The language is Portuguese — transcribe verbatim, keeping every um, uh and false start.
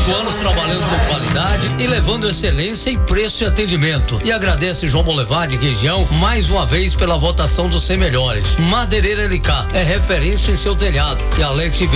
cinco anos trabalhando com qualidade e levando excelência em preço e atendimento. E agradece João Molevade e região mais uma vez pela votação dos cem melhores. Madeireira L K é referência em seu telhado. E Alex